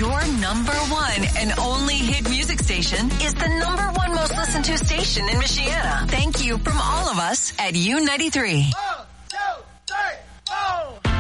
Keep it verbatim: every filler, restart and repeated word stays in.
Your number one and only hit music station is the number one most listened to station in Michiana. Thank you from all of us at U ninety-three.